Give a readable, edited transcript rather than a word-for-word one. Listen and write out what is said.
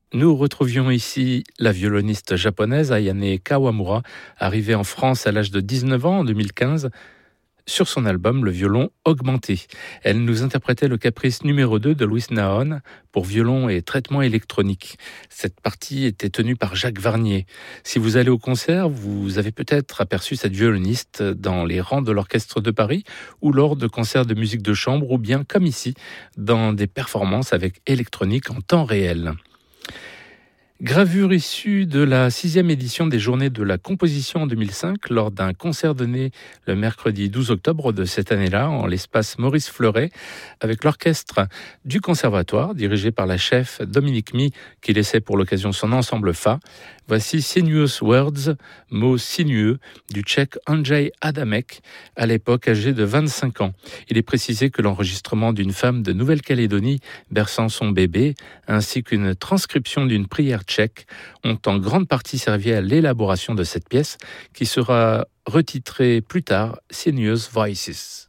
Nous retrouvions ici la violoniste japonaise Ayane Kawamura, arrivée en France à l'âge de 19 ans en 2015, sur son album Le violon augmenté. Elle nous interprétait le caprice numéro 2 de Louis Nahon pour violon et traitement électronique. Cette partie était tenue par Jacques Varnier. Si vous allez au concert, vous avez peut-être aperçu cette violoniste dans les rangs de l'Orchestre de Paris ou lors de concerts de musique de chambre ou bien, comme ici, dans des performances avec électronique en temps réel. Gravure issue de la 6e édition des Journées de la Composition en 2005 lors d'un concert donné le mercredi 12 octobre de cette année-là en l'espace Maurice Fleuret avec l'orchestre du Conservatoire dirigé par la chef Dominique Mie qui laissait pour l'occasion son ensemble Fa. Voici Sinuous Words, mot sinueux, du tchèque Andrzej Adamek, à l'époque âgé de 25 ans. Il est précisé que l'enregistrement d'une femme de Nouvelle-Calédonie berçant son bébé, ainsi qu'une transcription d'une prière tchèque, ont en grande partie servi à l'élaboration de cette pièce, qui sera retitrée plus tard Sinuous Voices.